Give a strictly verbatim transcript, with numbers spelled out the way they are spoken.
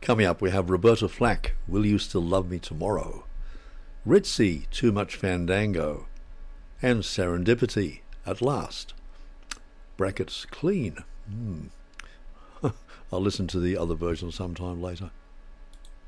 Coming up, we have Roberta Flack, Will You Still Love Me Tomorrow? Ritzy, Too Much Fandango. And Serendipity, At Last. Brackets, Clean. Hmm. I'll listen to the other version sometime later.